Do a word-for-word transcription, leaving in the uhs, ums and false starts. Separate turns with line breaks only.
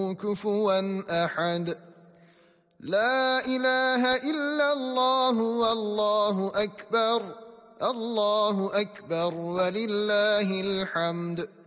كفوا أحد. لا إله إلا الله والله أكبر. الله أكبر ولله الحمد.